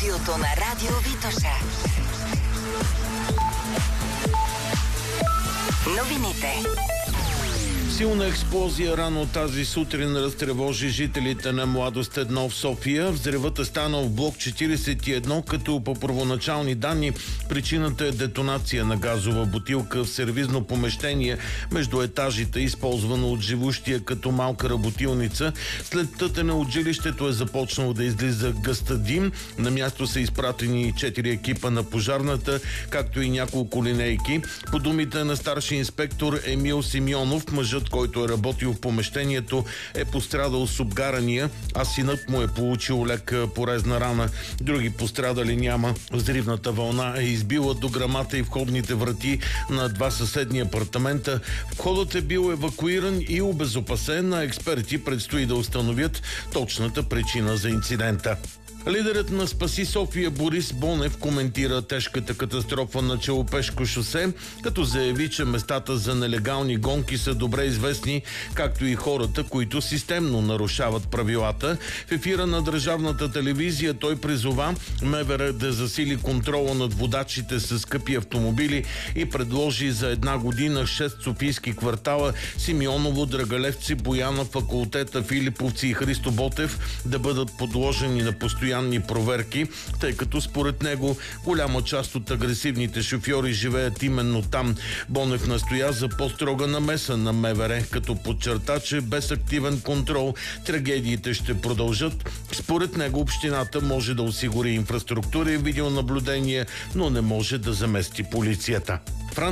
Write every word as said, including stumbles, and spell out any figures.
студиото на Радио Витоша. Новините. Силна експлозия рано тази сутрин разтревожи жителите на Младост едно в София. Взривът е станал в блок четиридесет и едно, като по първоначални данни причината е детонация на газова бутилка в сервизно помещение между етажите, използвано от живущия като малка работилница. След тътене от жилището е започнало да излиза гъста дим. На място са изпратени четири екипа на пожарната, както и няколко линейки. По думите на старши инспектор Емил Симеонов, мъжът, който е работил в помещението, е пострадал с обгарания, а синът му е получил лека порезна рана. Други пострадали няма. Взривната вълна е избила до грамата и входните врати на два съседни апартамента. Входът е бил евакуиран и обезопасен, а експерти предстои да установят точната причина за инцидента. Лидерът на Спаси София Борис Бонев коментира тежката катастрофа на Челопешко шосе, като заяви, че местата за нелегални гонки са добре известни, както и хората, които системно нарушават правилата. В ефира на държавната телевизия той призова МВР да засили контрола над водачите с скъпи автомобили и предложи за една година шест софийски квартала – Симеоново, Драгалевци, Бояна, Факултета, Филиповци и Христо Ботев да бъдат подложени на постоянни проверки, тъй като според него голяма част от агресивните шофьори живеят именно там. Бонев настоя за по-строга намеса на МВР, като подчерта, че без активен контрол трагедиите ще продължат. Според него общината може да осигури инфраструктура и видеонаблюдение, но не може да замести полицията.